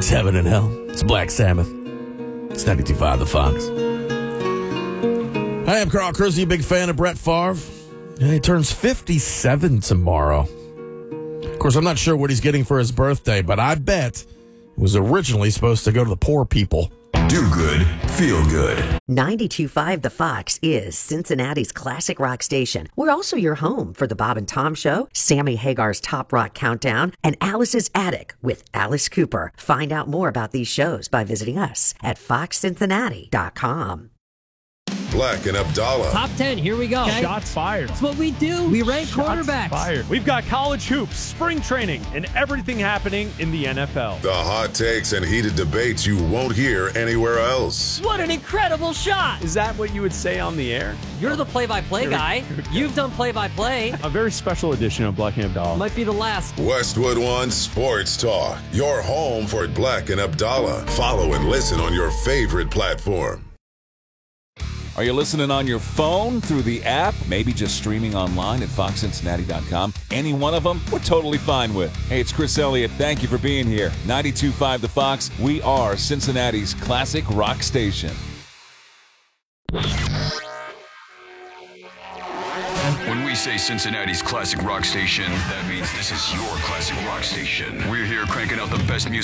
It's heaven and hell. It's Black Sabbath. It's 92.5 The Fox. Hi, I'm Carl Cruz, big fan of Brett Favre. He turns 57 tomorrow. Of course, I'm not sure what he's getting for his birthday, but I bet it was originally supposed to go to the poor people. Do good, feel good. 92.5 The Fox is Cincinnati's classic rock station. We're also your home for the Bob and Tom Show, Sammy Hagar's Top Rock Countdown, and Alice's Attic with Alice Cooper. Find out more about these shows by visiting us at foxcincinnati.com. Black and Abdallah. Top 10, here we go. Okay. Shots fired. That's what we do. We rank Shots quarterbacks. fired. We've got college hoops, spring training, and everything happening in the NFL. The hot takes and heated debates you won't hear anywhere else. What an incredible shot. Is that what you would say on the air? You're the play-by-play guy. You've done play-by-play. A very special edition of Black and Abdallah. Might be the last. Westwood One Sports Talk. Your home for Black and Abdallah. Follow and listen on your favorite platform. Are you listening on your phone, through the app, maybe just streaming online at foxcincinnati.com? Any one of them, we're totally fine with. Hey, it's Chris Elliott. Thank you for being here. 92.5 The Fox. We are Cincinnati's classic rock station. When we say Cincinnati's classic rock station, that means this is your classic rock station. We're here cranking out the best music.